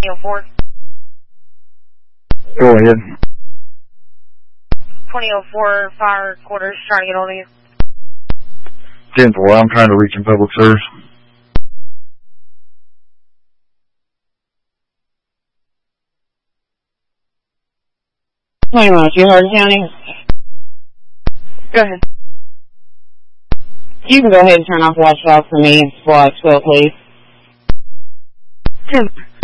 2004. Go ahead. 2004, fire quarters, trying to get hold of you. 10-4, I'm trying to reach in public service. Wait a minute, you heard County? Go ahead. You can go ahead and turn off watchdog for me before I spill, please. 10.